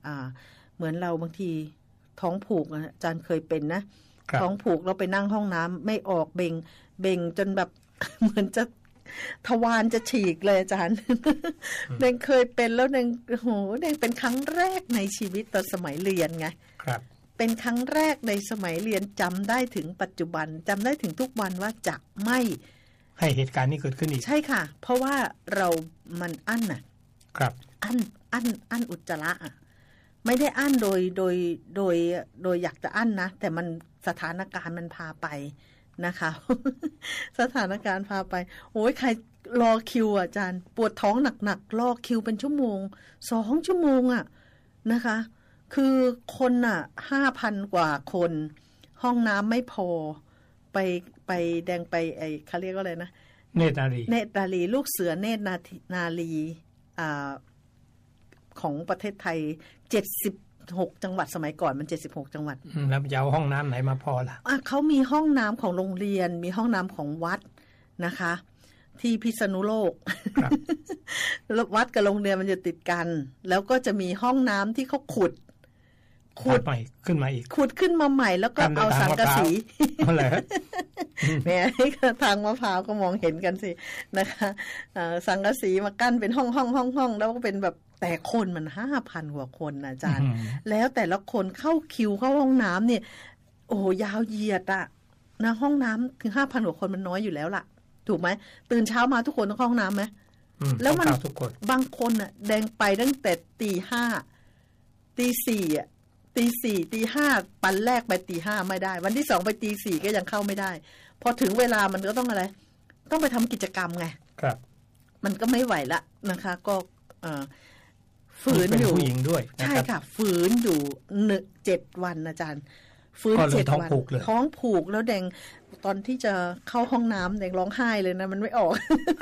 เหมือนเราบางทีท้องผูกอาจารย์เคยเป็นนะท้องผูกเราไปนั่งห้องน้ำไม่ออกเบ่งจนแบบ เหมือนจะทวารจะฉีกเลยอาจารย์เด็กเคยเป็นแล้วเด็กโหเด็กเป็นครั้งแรกในชีวิตตอนสมัยเรียนไงครับเป็นครั้งแรกในสมัยเรียนจำได้ถึงปัจจุบันจำได้ถึงทุกวันว่าจะไม่ให้เหตุการณ์นี้เกิดขึ้นอีกใช่ค่ะเพราะว่ามันอั้นน่ะครับอั้นอุจจาระอ่ะไม่ได้อั้นโดยอยากจะอั้นนะแต่มันสถานการณ์มันพาไปนะคะ สถานการณ์พาไปโอ้ยใครรอคิวอาจารย์ปวดท้องหนักๆรอคิวเป็นชั่วโมง2 ชั่วโมงอ่ะนะคะคือคนอ่ะ 5,000 กว่าคนห้องน้ำไม่พอไปแดงไปเขาเรียกว่าอะไรนะเนตรนารีลูกเสือเนตรนารีของประเทศไทย76 จังหวัดสมัยก่อนมัน76 จังหวัดแล้วจะเอาห้องน้ำไหนมาพอล่ะเขามีห้องน้ำของโรงเรียนมีห้องน้ำของวัดนะคะที่พิษณุโลก วัดกับโรงเรียนมันจะติดกันแล้วก็จะมีห้องน้ำที่เขาขุดใหม่ขึ้นมาอีกขุดขึ้นมาใหม่แล้วก็เอาสังกะสีอะไรแหมทางมะพร้าวก็มองเห็นกันสินะคะสังกะสีมากั้นเป็นห้องแล้วก็เป็นแบบแต่คนมัน 5,000 กว่าคนอาจารย์แล้วแต่ละคนเข้าคิวเข้าห้องน้ำเนี่ยโอ้โหยาวเหยียดอะนะห้องน้ำถึง 5,000 กว่าคนมันน้อยอยู่แล้วล่ะถูกไหมตื่นเช้ามาทุกคนต้องเข้าห้องน้ำไหมแล้วมันบางคนอะแดงไปตั้งแต่ 5:00 4:00 อะตี 5ปันแรกไป 5:00 ไม่ได้วันที่2ไป 4:00 ก็ยังเข้าไม่ได้พอถึงเวลามันก็ต้องอะไรต้องไปทำกิจกรรมไงครับมันก็ไม่ไหวละนะคะก็ฝืนอยู่ผู้หญิงด้วยใช่ค่ะฝืนอยู่7 วันอาจารย์ฝืน7 วันท้องผูกแล้วแดงตอนที่จะเข้าห้องน้ำแดงร้องไห้เลยนะมันไม่ออก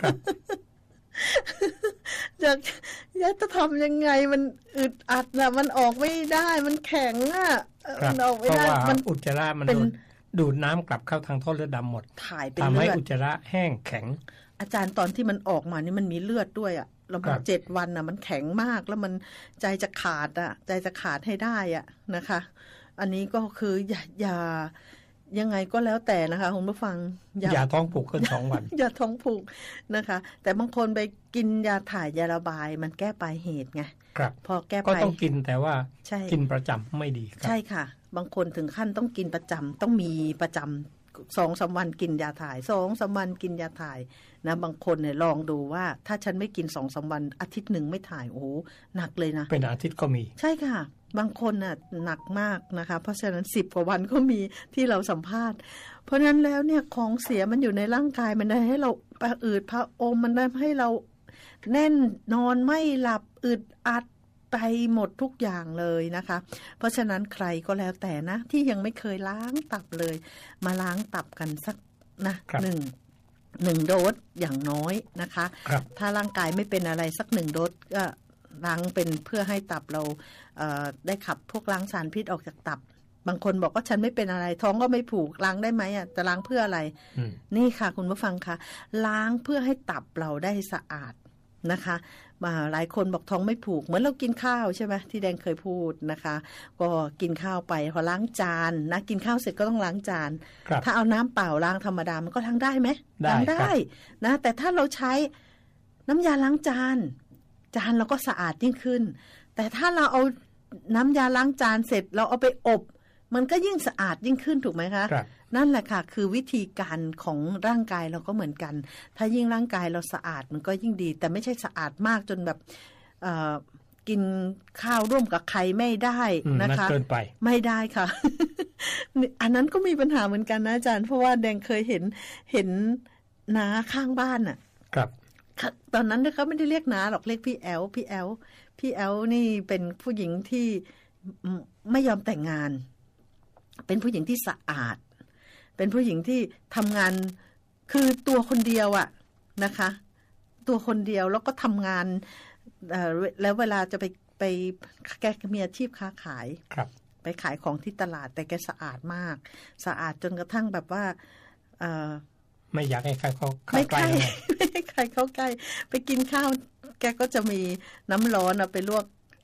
อยากจะทำยังไงมันอึดอัดนะมันออกไม่ได้มันแข็งอ่ะมันออกไม่ได้มันอุจจาระมันดูดน้ำกลับเข้าทางท่อเลือดดำหมดถ่ายเป็นเลือดทำให้อุจจาระแห้งแข็งอาจารย์ตอนที่มันออกมานี่มันมีเลือดด้วยอ่ะแล้วมัน7 วันอ่ะมันแข็งมากแล้วมันใจจะขาดอ่ะใจจะขาดให้ได้อ่ะนะคะอันนี้ก็คืออย่ายังไงก็แล้วแต่นะคะคุณผู้ฟังอย่าท้องผูกขึ้น2 วันอย่าท้องผูกนะคะแต่บางคนไปกินยาถ่ายยาระบายมันแก้ปลายเหตุไงครับพอแก้ก็ต้องกินแต่ว่ากินประจำไม่ดีใช่ค่ะบางคนถึงขั้นต้องกินประจำต้องมีประจำ2-3 วันกินยาถ่าย2-3 วันกินยาถ่ายนะบางคนเนี่ยลองดูว่าถ้าฉันไม่กิน2-3 วันอาทิตย์หนึ่งไม่ถ่ายโอ้หนักเลยนะเป็นอาทิตย์ก็มีใช่ค่ะบางคนน่ะหนักมากนะคะเพราะฉะนั้น10 กว่าวันก็มีที่เราสัมภาษณ์เพราะนั้นแล้วเนี่ยของเสียมันอยู่ในร่างกายมันได้ให้เราผะอืดผะอมมันได้ให้เราแน่นนอนไม่หลับอึดอัดไปหมดทุกอย่างเลยนะคะเพราะฉะนั้นใครก็แล้วแต่นะที่ยังไม่เคยล้างตับเลยมาล้างตับกันสักนะ1 โดสอย่างน้อยนะคะถ้าร่างกายไม่เป็นอะไรสัก1 โดสก็ล้างเป็นเพื่อให้ตับเราได้ขับพวกล้างสารพิษออกจากตับบางคนบอกว่าฉันไม่เป็นอะไรท้องก็ไม่ผูกล้างได้ไหมอ่ะจะล้างเพื่ออะไรนี่ค่ะคุณผู้ฟังคะล้างเพื่อให้ตับเราได้สะอาดนะคะหลายคนบอกท้องไม่ผูกเหมือนเรากินข้าวใช่ไหมที่แดงเคยพูดนะคะก็กินข้าวไปพอล้างจานนะกินข้าวเสร็จก็ต้องล้างจานถ้าเอาน้ำเปล่าล้างธรรมดามันก็ล้างได้ไหมล้างได้นะแต่ถ้าเราใช้น้ำยาล้างจานเราก็สะอาดยิ่งขึ้นแต่ถ้าเราเอาน้ำยาล้างจานเสร็จเราเอาไปอบมันก็ยิ่งสะอาดยิ่งขึ้นถูกไหมคะนั่นแหละค่ะคือวิธีการของร่างกายเราก็เหมือนกันถ้ายิ่งร่างกายเราสะอาดมันก็ยิ่งดีแต่ไม่ใช่สะอาดมากจนแบบกินข้าวร่วมกับใครไม่ได้นะคะเกินไปไม่ได้ค่ะ อันนั้นก็มีปัญหาเหมือนกันนะอาจารย์เพราะว่าแดงเคยเห็นน้าข้างบ้านอ่ะครับตอนนั้นเขาไม่ได้เรียกน้าหรอกเรียกพี่แอลนี่เป็นผู้หญิงที่ไม่ยอมแต่งงานเป็นผู้หญิงที่สะอาดเป็นผู้หญิงที่ทำงานคือตัวคนเดียวอะนะคะตัวคนเดียวแล้วก็ทำงานแล้วเวลาจะไปแกมีอาชีพค้าขายไปขายของที่ตลาดแต่แกสะอาดมากสะอาดจนกระทั่งแบบว่าไม่อยากให้ใครเข้าใกล้ไม่ให้ใครเข้าใกล้ไปกินข้าวแกก็จะมีน้ำร้อนเอาไปลวก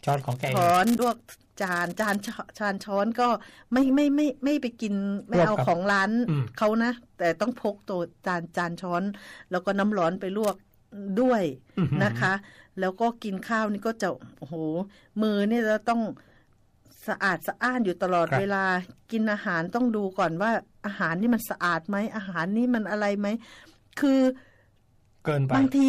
ช้อนของแกช้อนลวกจานช้อนก็ไม่ไปกินไม่เอาของร้านเขานะแต่ต้องพกตัวจานช้อนแล้วก็น้ำร้อนไปลวกด้วยนะคะแล้วก็กินข้าวนี่ก็จะโอ้โหมือเนี่ยจะต้องสะอาดสะอ้านอยู่ตลอดเวลากินอาหารต้องดูก่อนว่าอาหารนี่มันสะอาดไหมอาหารนี่มันอะไรไหมคือเกินไปบางที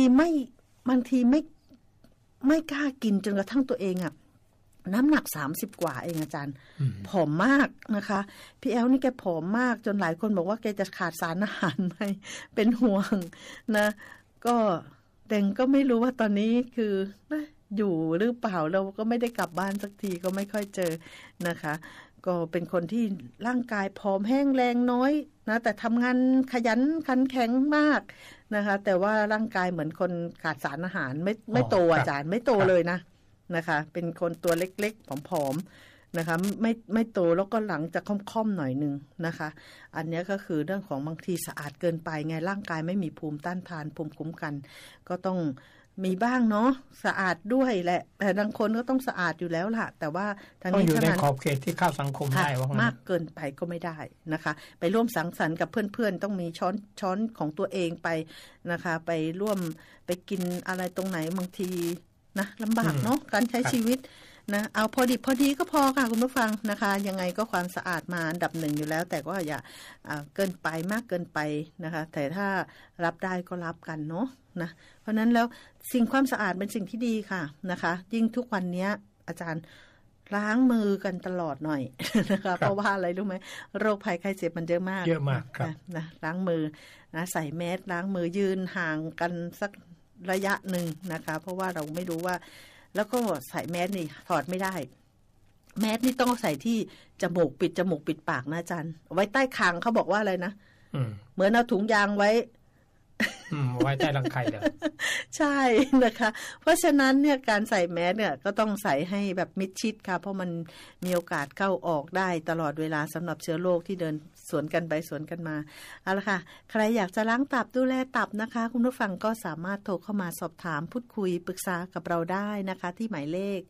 ไม่กล้ากินจนกระทั่งตัวเองอ่ะน้ำหนัก30กว่าเองอาจารย์ผอมมากนะคะพี่แอลนี่แกผอมมากจนหลายคนบอกว่าแกจะขาดสารอาหารไหมเป็นห่วงนะก็แต่ก็ไม่รู้ว่าตอนนี้คืออยู่หรือเปล่าเราก็ไม่ได้กลับบ้านสักทีก็ไม่ค่อยเจอนะคะก็เป็นคนที่ร่างกายผอมแห้งแรงน้อยนะแต่ทำงานขยันขันแข็งมากนะคะแต่ว่าร่างกายเหมือนคนขาดสารอาหารไม่โตอาจารย์ไม่โตเลยนะคะเป็นคนตัวเล็กๆผอมๆนะคะไม่โตแล้วก็หลังจะค่อมๆหน่อยนึงนะคะอันนี้ก็คือเรื่องของบางทีสะอาดเกินไปไงร่างกายไม่มีภูมิต้านทานภูมิคุ้มกันก็ต้องมีบ้างเนาะสะอาดด้วยแหละแต่บางคนก็ต้องสะอาดอยู่แล้วล่ะแต่ว่าทางนี้อยู่ในขอบเขตที่เข้าสังคมได้ว่ามากเกินไปก็ไม่ได้นะคะไปร่วมสังสรรค์กับเพื่อนๆต้องมีช้อนของตัวเองไปนะคะไปร่วมไปกินอะไรตรงไหนบางทีนะลำบากเนาะการใช้ชีวิตนะเอาพอดีก็พอค่ะคุณผู้ฟังนะคะยังไงก็ความสะอาดมาอันดับ1อยู่แล้วแต่ก็อย่าเกินไปมากเกินไปนะคะแต่ถ้ารับได้ก็รับกันเนาะนะเพราะนั้นแล้วสิ่งความสะอาดเป็นสิ่งที่ดีค่ะนะคะยิ่งทุกวันนี้อาจารย์ล้างมือกันตลอดหน่อยนะคะเพราะว่าอะไรรู้ไหมโรคภัยไข้เจ็บมันเยอะมากครับนะล้างมือนะใส่แมสล้างมือยืนห่างกันสักระยะหนึ่งนะคะเพราะว่าเราไม่รู้ว่าแล้วก็ใส่แมสนี่ถอดไม่ได้แมสนี่ต้องใส่ที่จมูกปิดปากนะอาจารย์ไว้ใต้คางเขาบอกว่าอะไรนะเหมือนเอาถุงยางไว้ไว้ใต้รังไข่เลยใช่นะคะเพราะฉะนั้นเนี่ยการใส่แมสเนี่ยก็ต้องใส่ให้แบบมิดชิดค่ะเพราะมันมีโอกาสเข้าออกได้ตลอดเวลาสำหรับเชื้อโรคที่เดินสวนกันไปสวนกันมาเอาละค่ะใครอยากจะล้างตับดูแลตับนะคะคุณผู้ฟังก็สามารถโทรเข้ามาสอบถามพูดคุยปรึกษากับเราได้นะคะที่หมายเลข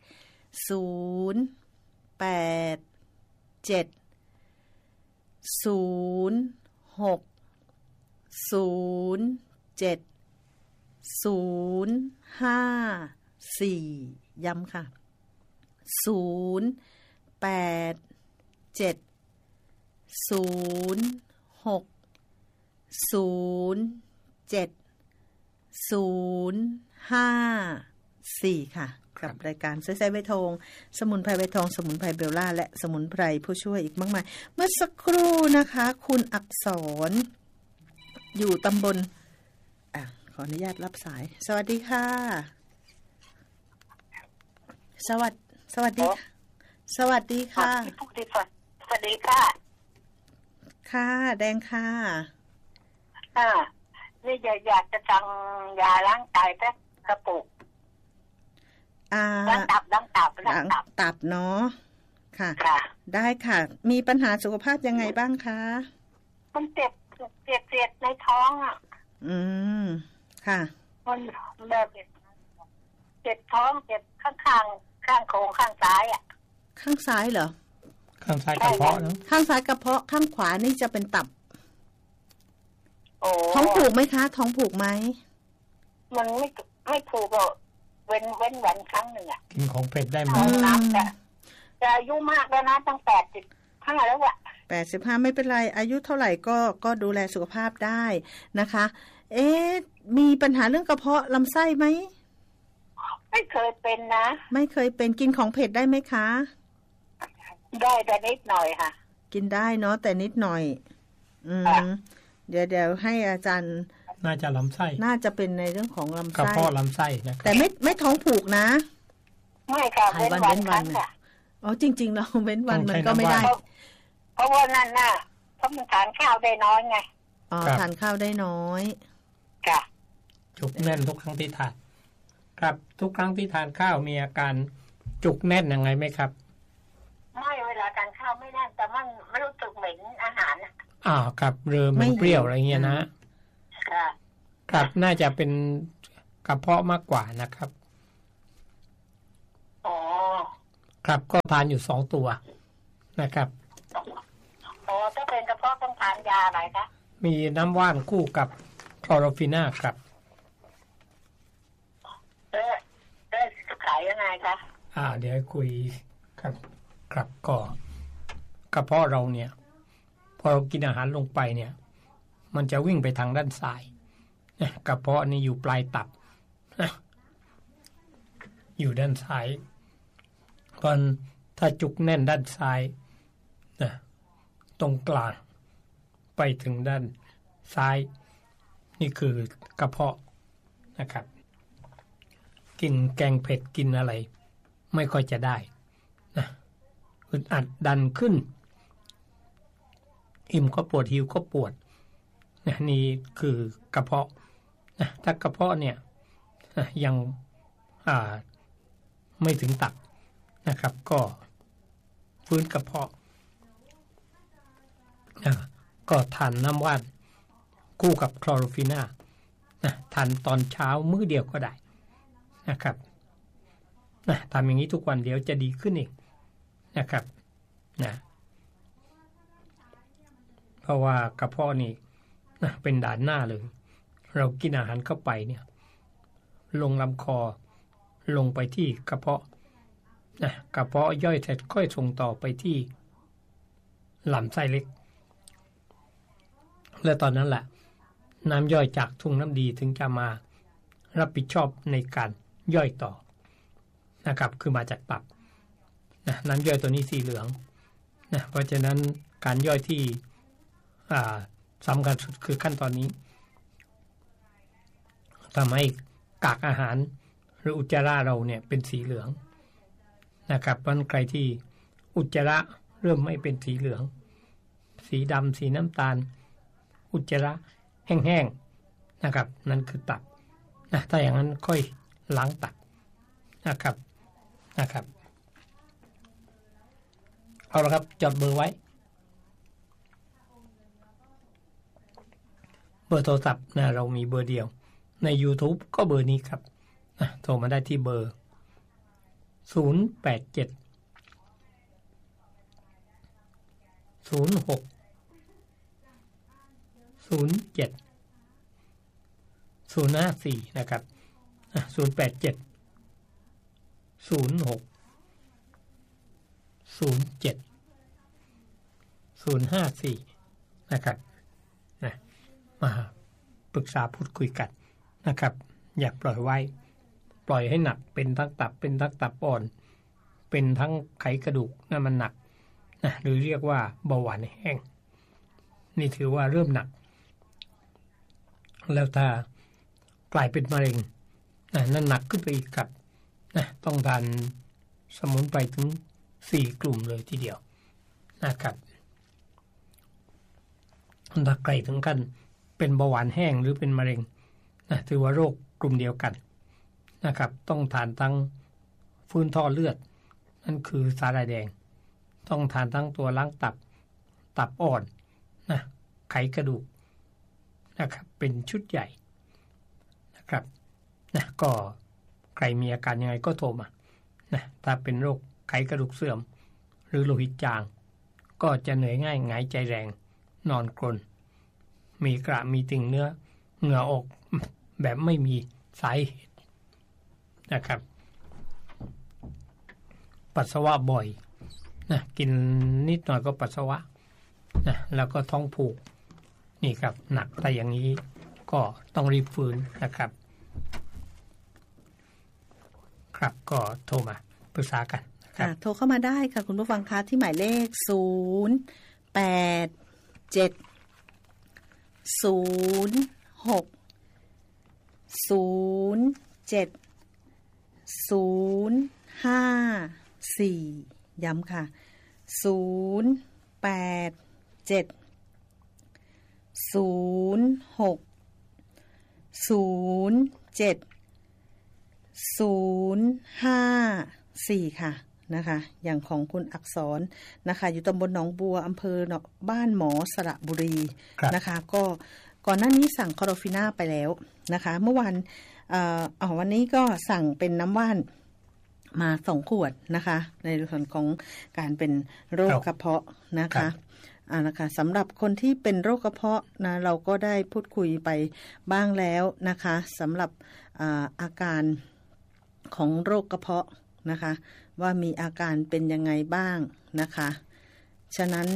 087060705ย้ำค่ะ087060705ค่ะกับรายการเซไวทองสมุนไพรไวทองสมุนไพรเบลล่าและสมุนไพรผู้ช่วยอีกมากมายเมื่อสักครู่นะคะคุณอักษรอยู่ตำบลขออนุญาตรับสายสวัสดีค่ะสวัสดีค่ะสวัสดีค่ะสวัสดีค่ะค่ะแดงค่ะนี่อยากจะสั่งยาล้างไตแป๊บกระปุกล้างตับเนาะค่ะได้ค่ะมีปัญหาสุขภาพยังไงบ้างคะมันเจ็บในท้องอ่ะค่ะมันแบบเจ็บท้องเจ็บข้างโครงข้างซ้ายอ่ะข้างซ้ายเหรอข้างซ้ายกระเพาะนะข้างซ้ายกระเพาะข้างขวานี่จะเป็นตับท้องผูกไหมคะท้องผูกไหมมันไม่ผูกหรอกเว้นวันครั้งหนึ่งอ่ะกินของเผ็ดได้ไหมจะอายุมากแล้วนะตั้ง85แล้วอะ 85ไม่เป็นไรอายุเท่าไหร่ก็ดูแลสุขภาพได้นะคะมีปัญหาเรื่องกระเพาะลำไส้ไหมไม่เคยเป็นนะไม่เคยเป็นกินของเผ็ดได้ไหมคะได้แต่นิดหน่อยค่ะกินได้เนาะแต่นิดหน่อยเดี๋ยวให้อาจารย์น่าจะลำไส้น่าจะเป็นในเรื่องของลำไส้กระเพาะลำไส้นะครับแต่ไม่ท้องผูกนะไม่ค่ะเว้นวันค่ะอ๋อจริงๆเราเว้นวันมันก็ไม่ได้เพราะว่านั่นน่ะเพราะมันทานข้าวได้น้อยไงทานข้าวได้น้อยค่ะจุกแน่นทุกครั้งที่ทานครับทุกครั้งที่ทานข้าวมีอาการจุกแน่นยังไงไหมครับไม่เวลาทานข้าวไม่แน่นแต่มันไม่รู้สึกเหม็นอาหารครับเริ่มมันเปรี้ยวอะไรเงี้ยนะครับน่าจะเป็นกระเพาะมากกว่านะครับครับก็ทานอยู่2ตัวนะครับถ้าเป็นกระเพาะต้องทานยาอะไรคะมีน้ำว่านคู่กับคลอโรฟิน่าครับขายยังไงคะเดี๋ยวคุยครับก็กระเพาะเราเนี่ยพอเรากินอาหารลงไปเนี่ยมันจะวิ่งไปทางด้านซ้ายกระเพาะนี่อยู่ปลายตับอยู่ด้านซ้ายเพราะถ้าจุกแน่นด้านซ้ายตรงกลางไปถึงด้านซ้ายนี่คือกระเพาะนะครับกินแกงเผ็ดกินอะไรไม่ค่อยจะได้นะอึดอัดดันขึ้นอิ่มก็ปวดหิวก็ปวดนี่คือกระเพาะถ้ากระเพาะเนี่ยยังไม่ถึงตับนะครับก็ฟื้นกระเพาะก็ทานน้ำว่านคู่กับคลอโรฟิน่าทานตอนเช้ามื้อเดียวก็ได้นะครับทำอย่างนี้ทุกวันเดี๋ยวจะดีขึ้นเองนะครับเพราะว่ากระเพาะนี่เป็นด่านหน้าเลยเรากินอาหารเข้าไปเนี่ยลงลำคอลงไปที่กระเพาะกระเพาะย่อยเสร็จค่อยส่งต่อไปที่ลำไส้เล็กและตอนนั้นแหละน้ำย่อยจากทุ่งน้ำดีถึงจะมารับผิดชอบในการย่อยต่อนะครับคือมาจากตับน้ำย่อยตัวนี้สีเหลืองเพราะฉะนั้นการย่อยที่สำคัญสุดคือขั้นตอนนี้ทำให้กากอาหารหรืออุจจาระเราเนี่ยเป็นสีเหลืองนะครับเพราะใครที่อุจจาระเริ่มไม่เป็นสีเหลืองสีดำสีน้ำตาลอุจจาระแห้งๆนะครับนั่นคือตับถ้าอย่างนั้นค่อยล้างตับนะครับเอาละครับจดเบอร์ไว้เบอร์โทรศัพท์เรามีเบอร์เดียวใน YouTube ก็เบอร์นี้ครับโทรมาได้ที่เบอร์087 06 07 054นะครับ087 06 07 054นะครับมาปรึกษาพูดคุยกันนะครับอย่าปล่อยไว้ปล่อยให้หนักเป็นทั้งตับเป็นทั้งตับอ่อนเป็นทั้งไขกระดูกนั่นมันหนักหรือเรียกว่าเบาหวานแห้งนี่ถือว่าเริ่มหนักแล้วถ้ากลายเป็นมะเร็งนั่นหนักขึ้นไปอีกครับต้องทานสมุนไพรถึง4กลุ่มเลยทีเดียวนะครับถ้าใกล้ถึงขั้นเป็นเบาหวานแห้งหรือเป็นมะเร็งถือว่าโรคกลุ่มเดียวกันนะครับต้องทานทั้งฟื้นท่อเลือดนั่นคือสาหร่ายแดงต้องทานทั้งตัวล้างตับอ่อนไขกระดูกนะครับเป็นชุดใหญ่นะครับก็ใครมีอาการยังไงก็โทรมาถ้าเป็นโรคไขกระดูกเสื่อมหรือโลหิตจางก็จะเหนื่อยง่ายหงายใจแรงนอนกรนมีกระมีติ่งเนื้อเหงื่อออกแบบไม่มีสาเหตุนะครับปัสสาวะบ่อยกินนิดหน่อยก็ปัสสาวะแล้วก็ท้องผูกนี่ครับหนักแต่อย่างนี้ก็ต้องรีบฟื้นนะครับครับก็โทรมาปรึกษากันค่ะโทรเข้ามาได้ค่ะคุณผู้ฟังคะที่หมายเลข087060705 ย้ำค่ะ087060705 ค่ะนะคะอย่างของคุณอักษรนะคะอยู่ตำบลหนองบัวอำเภอบ้านหมอสระบุรีนะคะก็ก่อนหน้านี้สั่งคลอโรฟิน่าไปแล้วนะคะเมื่อวานวันนี้ก็สั่งเป็นน้ำว่านมา2 ขวดนะคะในส่วนของการเป็นโรคกระเพาะนะคะนะคะสำหรับคนที่เป็นโรคกระเพาะนะเราก็ได้พูดคุยไปบ้างแล้วนะคะสำหรับอาการของโรคกระเพาะนะคะว่ามีอาการเป็นยังไงบ้างนะคะฉะนั้น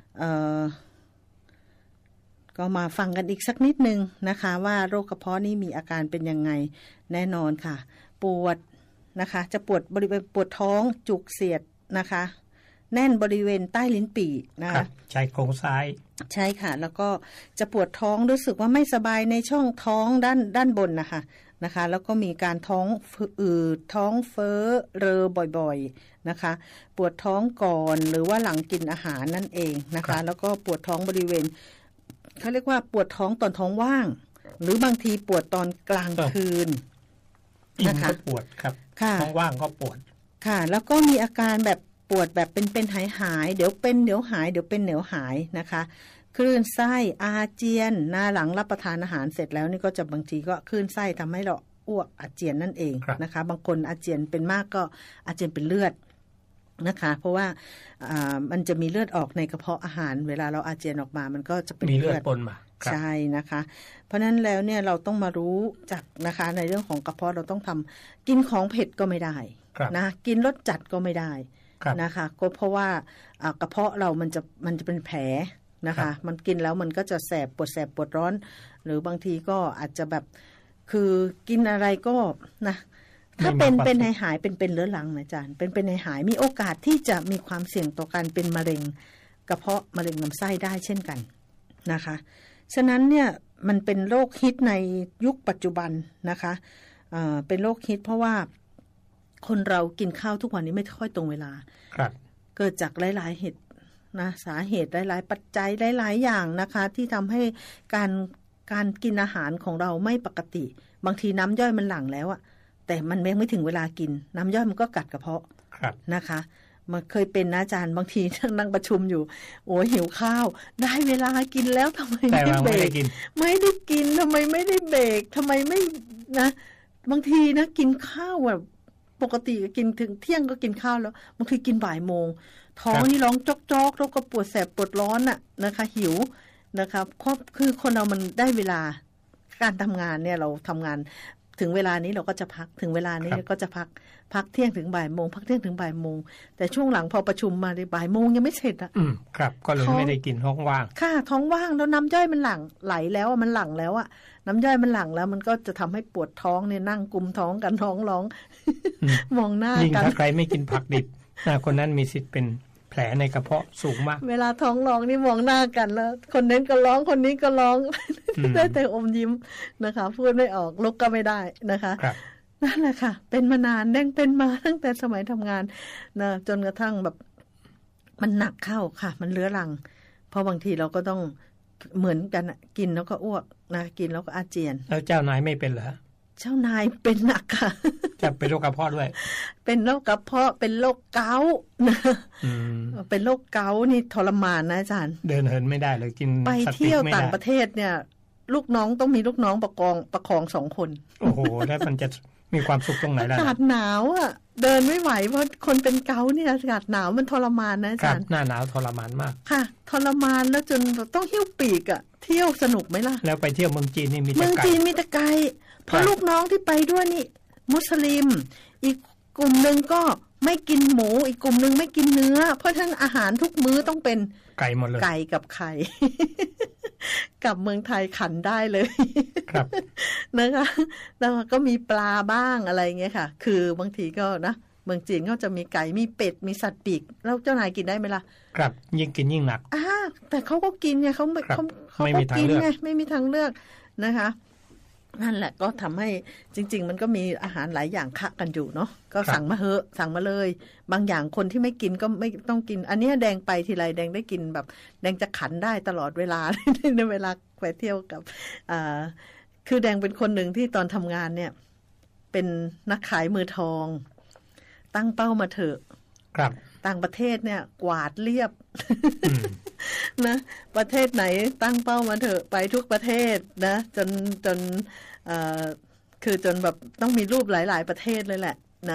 ก็มาฟังกันอีกสักนิดนึงนะคะว่าโรคกระเพาะนี้มีอาการเป็นยังไงแน่นอนค่ะปวดนะคะจะปวดบริเวณปวดท้องจุกเสียดนะคะแน่นบริเวณใต้ลิ้นปี่นะคะชายโครงซ้ายใช่ค่ะแล้วก็จะปวดท้องรู้สึกว่าไม่สบายในช่องท้องด้านบนนะคะแล้วก็มีการท้องอืดท้องเฟ้อเรอบ่อยๆนะคะปวดท้องก่อนหรือว่าหลังกินอาหารนั่นเองนะคะแล้วก็ปวดท้องบริเวณเขาเรียกว่าปวดท้องตอนท้องว่างหรือบางทีปวดตอนกลางคืนนะคะปวดครับท้องว่างก็ปวดค่ะแล้วก็มีอาการแบบปวดแบบเป็นหายเดี๋ยวเป็นเดี๋ยวหายเดี๋ยวเป็นเดี๋ยวหายนะคะคลื่นไส้อาเจียนหน้าหลังรับประทานอาหารเสร็จแล้วนี่ก็จะบางทีก็คลื่นไส้ทำให้เราอ้วกอาเจียนนั่นเองนะคะบางคนอาเจียนเป็นมากก็อาเจียนเป็นเลือดนะคะเพราะว่ามันจะมีเลือดออกในกระเพาะอาหารเวลาเราอาเจียนออกมามันก็จะเป็นมีเลือดปนมาใช่นะคะเพราะนั้นแล้วเนี่ยเราต้องมารู้จักนะคะในเรื่องของกระเพาะเราต้องทำกินของเผ็ดก็ไม่ได้นะกินรสจัดก็ไม่ได้นะคะก็เพราะว่ากระเพาะเรามันจะเป็นแผลนะคะมันกินแล้วมันก็จะแสบปวดร้อนหรือบางทีก็อาจจะแบบคือกินอะไรก็นะถ้าเป็นหายเป็นเรื้อรังนะอาจารย์เป็นหายมีโอกาสที่จะมีความเสี่ยงต่อการเป็นมะเร็งกระเพาะมะเร็งลำไส้ได้เช่นกันนะคะฉะนั้นเนี่ยมันเป็นโรคฮิตในยุคปัจจุบันนะคะเป็นโรคฮิตเพราะว่าคนเรากินข้าวทุกวันนี้ไม่ค่อยตรงเวลาเกิดจากหลายๆเหตุนะสาเหตุหลายๆปัจจัยหลายๆอย่างนะคะที่ทำให้การกินอาหารของเราไม่ปกติบางทีน้ำย่อยมันหลั่งแล้วอะแต่มันยังไม่ถึงเวลากินน้ำย่อยมันก็กัดกระเพาะนะคะมันเคยเป็นนะอาจารย์บางทีนั่งประชุมอยู่โอ้หิวข้าวได้เวลากินแล้วทำไมไม่เบรกไม่ได้กินทำไมไม่ได้เบรกทำไมไม่นะบางทีนะกินข้าวแบบปกติกินถึงเที่ยงก็กินข้าวแล้วบางทีกินบ่ายโมงท้องนี่ร้องจอกๆแล้วก็ปวดแสบปวดร้อนน่ะนะคะหิวนะคะคือคนเรามันได้เวลาการทำงานเนี่ยเราทำงานถึงเวลานี้เราก็จะพักถึงเวลานี้ก็จะพักเที่ยงถึงบ่ายโมงพักเที่ยงถึงบ่ายโมงแต่ช่วงหลังพอประชุมมาในบ่ายโมงยังไม่เสร็จอ่ะครับก็เลยไม่ได้กินท้องว่างค่ะท้องว่างแล้วน้ำย่อยมันหลั่งไหลแล้วมันหลั่งแล้วอ่ะน้ำย่อยมันหลั่งแล้วมันก็จะทำให้ปวดท้องเนี่ยนั่งกุมท้องกันท้องร้องมองหน้ากันยิ่งถ้าใครไม่กินผักดิบคนนั้นมีสิทธิ์เป็นแผลในกระเพาะสูงมากเวลาท้องร้องนี่มองหน้ากันแล้วคนนั้นก็ร้องคนนี้ก็ร้องได้แต่อมยิ้มนะคะพูดไม่ออกลุกก็ไม่ได้นะคะนั่นแหละค่ะเป็นมานานเป็นมาตั้งแต่สมัยทำงานนะจนกระทั่งแบบมันหนักเข้าค่ะมันเรื้อรังเพราะบางทีเราก็ต้องเหมือนกันกินแล้วก็อ้วกนะกินแล้วก็อาเจียนแล้วเจ้านายไม่เป็นเหรอเจ้านายเป็นหนักค่ะจะเป็นโรคกระเพาะด้วยเป็นโรคกระเพาะเป็นโรคเกาต์นะเป็นโรคเกาต์นี่ทรมานนะอาจารย์เดินเหินไม่ได้เลยกินไปเที่ยวต่างประเทศเนี่ยลูกน้องต้องมีลูกน้องประคอง2 คนโอ้โหแล้วมันจะมีความสุขตรงไหนล่ะอากาศหนาวอ่ะเดินไม่ไหวเพราะคนเป็นเกาต์เนี่ยอากาศหนาวมันทรมานนะอาจารย์หน้าหนาวทรมานมากค่ะทรมานแล้วจนต้องหิ้วปีกอ่ะเที่ยวสนุกไหมล่ะแล้วไปเที่ยวเมืองจีนนี่มีแต่ไก่เมืองจีนมีแต่ไก่เพราะลูกน้องที่ไปด้วยนี่มุสลิมอีกกลุ่มนึงก็ไม่กินหมูอีกกลุ่มนึงไม่กินเนื้อเพราะฉะนั้นอาหารทุกมื้อต้องเป็นไก่หมดเลยไก่กับไข่ กับเมืองไทยขันได้เลยครับนะคะแล้วก็มีปลาบ้างอะไรเงี้ยค่ะคือบางทีก็นะเมืองจีนก็จะมีไก่มีเป็ดมีสัตว์ปีกแล้วเจ้านายกินได้ไหมล่ะครับยิ่งกินยิ่งหนักแต่เขาก็กินไงเขาก็กินไงไม่มีทางเลือกนะคะนั่นแหละก็ทำให้จริงๆมันก็มีอาหารหลายอย่างคะกันอยู่เนาะก็สั่งมาเหอะสั่งมาเลยบางอย่างคนที่ไม่กินก็ไม่ต้องกินอันนี้แดงไปทีไรแดงได้กินแบบแดงจะขันได้ตลอดเวลา ในเวลาไปเที่ยวกับคือแดงเป็นคนหนึ่งที่ตอนทำงานเนี่ยเป็นนักขายมือทองตั้งเป้ามาเถอะครับต่างประเทศเนี่ยกวาดเรียบนะประเทศไหนตั้งเป้ามาเถอะไปทุกประเทศนะจนคือจนแบบต้องมีรูปหลายๆประเทศเลยแหละนะ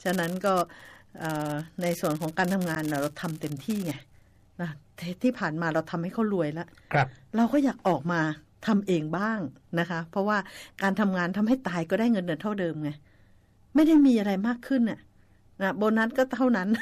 ฉะนั้นก็ในส่วนของการทำงานเราทำเต็มที่ไงนะที่ผ่านมาเราทำให้เขารวยแล้วเราก็อยากออกมาทำเองบ้างนะคะเพราะว่าการทำงานทำให้ตายก็ได้เงินเดือนเท่าเดิมไงไม่ได้มีอะไรมากขึ้นน่ะนะโบนัสก็เท่านั้น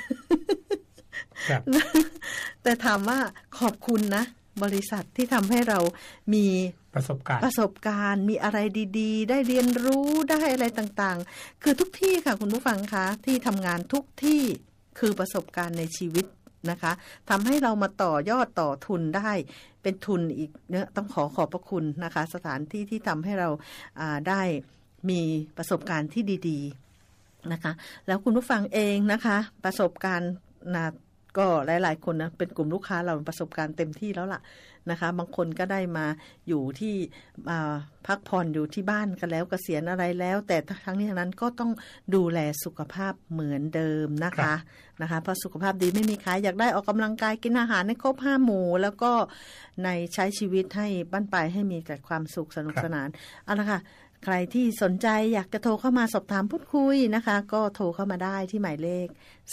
แต่ถามว่าขอบคุณนะบริษัทที่ทำให้เรามีประสบการณ์มีอะไรดีๆได้เรียนรู้ได้อะไรต่างๆคือทุกที่ค่ะคุณผู้ฟังคะที่ทำงานทุกที่คือประสบการณ์ในชีวิตนะคะทำให้เรามาต่อยอดต่อทุนได้เป็นทุนอีกเนี่ยต้องขอบพระคุณนะคะสถานที่ที่ทำให้เราได้มีประสบการณ์ที่ดีๆนะคะแล้วคุณผู้ฟังเองนะคะประสบการณ์ก็หลายๆคนนะเป็นกลุ่มลูกค้าเราประสบการณ์เต็มที่แล้วล่ะนะคะบางคนก็ได้มาอยู่ที่พักผ่อนอยู่ที่บ้านกันแล้วเกษียณอะไรแล้วแต่ทั้งนี้ทั้งนั้นก็ต้องดูแลสุขภาพเหมือนเดิมนะคะเพราะสุขภาพดีไม่มีใครอยากได้ออกกำลังกายกินอาหารให้ครบ5 หมู่แล้วก็ในใช้ชีวิตให้บั้นปลายให้มีแต่ความสุขสนุกสนานเอาละค่ะใครที่สนใจอยากจะโทรเข้ามาสอบถามพูดคุยนะคะก็โทรเข้ามาได้ที่หมายเลข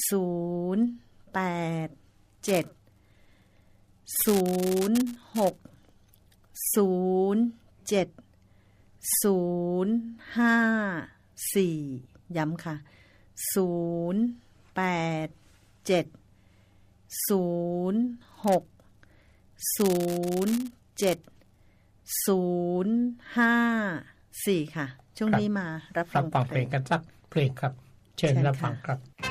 08706070554ย้ำค่ะ08706070554ค่ะช่วงนี้มารับฟังเพลงกันสักเพลงครับเชิญรับฟังครับ